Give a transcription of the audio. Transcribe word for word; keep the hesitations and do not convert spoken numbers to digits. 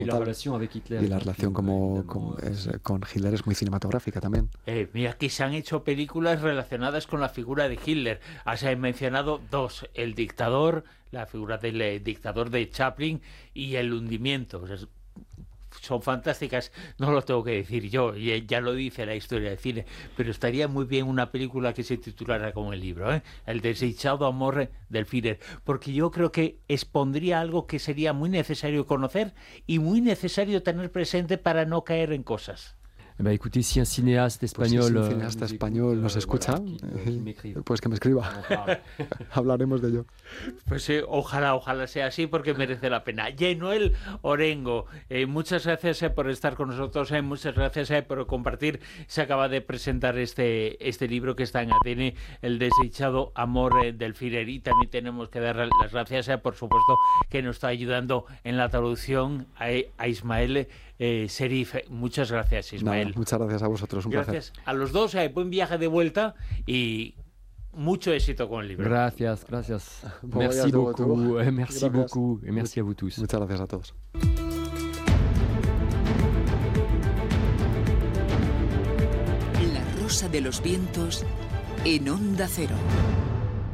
Y la relación avec Hitler. Y la relación como, con, es, con Hitler es muy cinematográfica también. Eh, mira que se han hecho películas relacionadas con la figura de Hitler. Has mencionado dos, El dictador, la figura del eh, dictador de Chaplin, y El hundimiento. O sea, son fantásticas, no lo tengo que decir yo, y ya lo dice la historia del cine, pero estaría muy bien una película que se titulara como el libro, ¿eh? El desdichado amor del Führer, porque yo creo que expondría algo que sería muy necesario conocer y muy necesario tener presente para no caer en cosas. Bah, écoutez, si un cinéaste español, pues si un cineasta nos español écoute, nos escucha, voilà, qui, qui pues que me escriba. Hablaremos de ello. Pues eh, ojalá, ojalá sea así, porque merece la pena. Yenuel Orengo, eh, muchas gracias eh, por estar con nosotros, eh, muchas gracias eh, por compartir. Se acaba de presentar este, este libro que está en A D N, El desdichado amor eh, del Führer, y también tenemos que dar las gracias, eh, por supuesto, que nos está ayudando en la traducción a, a Ismael eh, Serif. Muchas gracias, Ismael. Nada, muchas gracias a vosotros, un Gracias placer. a los dos, eh, buen viaje de vuelta y mucho éxito con el libro. Gracias, gracias. Bon Merci voyage de beaucoup, retour. eh, merci Gracias. beaucoup, et merci à vous tous. Muchas gracias a todos. La rosa de los vientos en Onda Cero.